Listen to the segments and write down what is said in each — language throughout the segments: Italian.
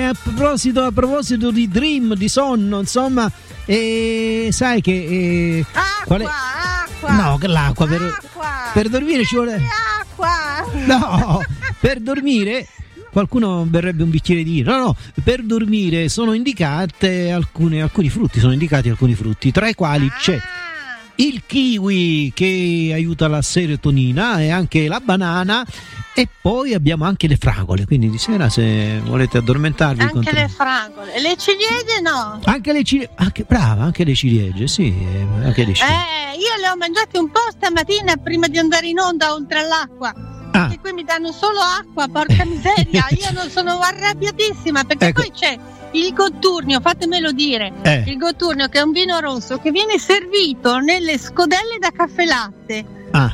a proposito di dream, di sonno, insomma, sai che acqua. No, l'acqua per dormire ci vuole acqua. No, per dormire qualcuno berrebbe un bicchiere di vino. No, per dormire sono indicati alcuni frutti, tra i quali c'è il kiwi che aiuta la serotonina e anche la banana, e poi abbiamo anche le fragole, quindi di sera se volete addormentarvi anche le fragole, le ciliegie no? Anche le ciliegie, brava, anche le ciliegie, sì, anche le ciliegie. Io le ho mangiate un po' stamattina prima di andare in onda oltre all'acqua. Perché qui mi danno solo acqua, porca miseria. Io sono arrabbiatissima perché poi c'è il Gotturnio, fatemelo dire, il Gotturnio che è un vino rosso che viene servito nelle scodelle da caffè latte.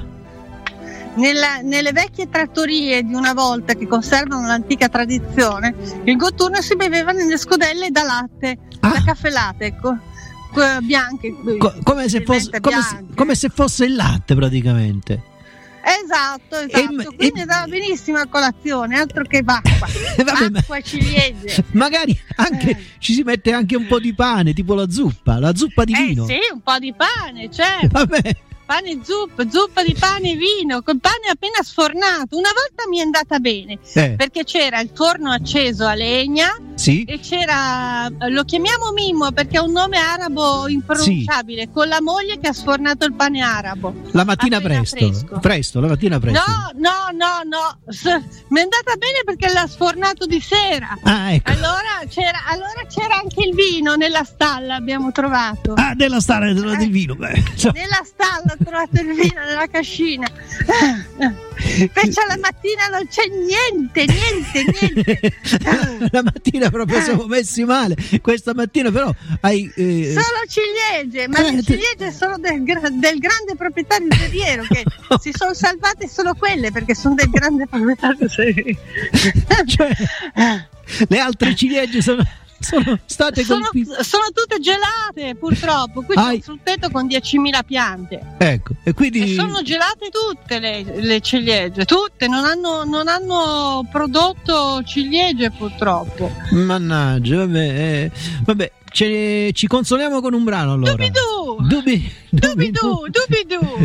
Nelle vecchie trattorie di una volta che conservano l'antica tradizione, il Gotturnio si beveva nelle scodelle da latte, da caffè latte, ecco. Bianche, come se fosse il latte praticamente. Esatto. Quindi andava benissimo a colazione, altro che acqua. Acqua e ciliegie. Magari anche ci si mette anche un po' di pane, tipo la zuppa di vino. Sì, un po' di pane, certo. Vabbè. Pane e zuppa di pane e vino, col pane appena sfornato. Una volta mi è andata bene, perché c'era il forno acceso a legna, e c'era, lo chiamiamo Mimmo perché è un nome arabo impronunciabile, con la moglie che ha sfornato il pane arabo. La mattina presto, la mattina presto. No, mi è andata bene perché l'ha sfornato di sera. Ecco. Allora c'era anche il vino nella stalla, abbiamo trovato. Nella stalla hai trovato il vino. Nella stalla ho trovato il vino nella cascina. Invece la mattina non c'è niente. La mattina proprio siamo messi male. Questa mattina però hai solo ciliegie, ma le ciliegie sono del grande proprietario terriero, che si sono salvate solo quelle perché sono del grande proprietario terriero. Cioè, le altre ciliegie sono state colpite. Sono tutte gelate purtroppo. Qui c'è un frutteto con 10.000 piante. Ecco, e quindi sono gelate tutte le ciliegie, tutte, non hanno prodotto ciliegie purtroppo. Mannaggia, vabbè, ci consoliamo con un brano allora.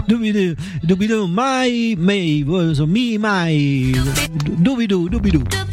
Dubidu, mai, me, mai, dubidu.